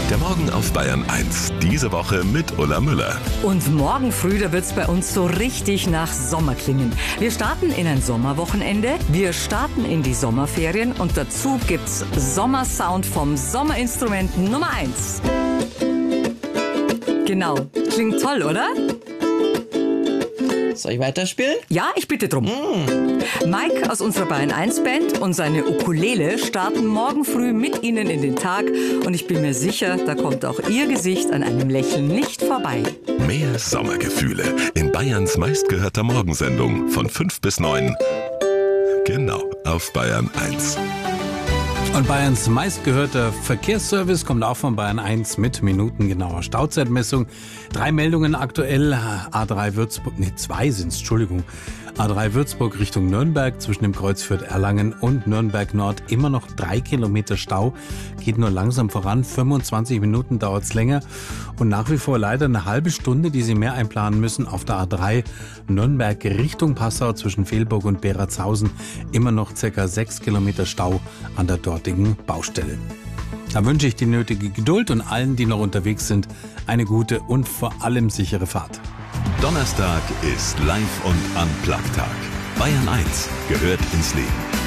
Der Morgen auf Bayern 1. Diese Woche mit Ulla Müller. Und morgen früh, da wird's bei uns so richtig nach Sommer klingen. Wir starten in ein Sommerwochenende, wir starten in die Sommerferien und dazu gibt's Sommersound vom Sommerinstrument Nummer 1. Genau, klingt toll, oder? Soll ich weiterspielen? Ja, ich bitte drum. Mike aus unserer Bayern 1 Band und seine Ukulele starten morgen früh mit Ihnen in den Tag und ich bin mir sicher, da kommt auch Ihr Gesicht an einem Lächeln nicht vorbei. Mehr Sommergefühle in Bayerns meistgehörter Morgensendung von 5 bis 9. Genau, auf Bayern 1. Und Bayerns meistgehörter Verkehrsservice kommt auch von Bayern 1 mit minutengenauer Stauzeitmessung. 3 Meldungen aktuell. A3 Würzburg, 2 sind's, Entschuldigung. A3 Würzburg Richtung Nürnberg zwischen dem Kreuz Fürth-Erlangen und Nürnberg Nord immer noch 3 Kilometer Stau. Geht nur langsam voran, 25 Minuten dauert's länger. Und nach wie vor leider eine halbe Stunde, die Sie mehr einplanen müssen auf der A3 Nürnberg Richtung Passau zwischen Velburg und Beratshausen. Immer noch ca. 6 Kilometer Stau an der dortigen Baustelle. Da wünsche ich die nötige Geduld und allen, die noch unterwegs sind, eine gute und vor allem sichere Fahrt. Donnerstag ist Live- und Unplugged-Tag. Bayern 1 gehört ins Leben.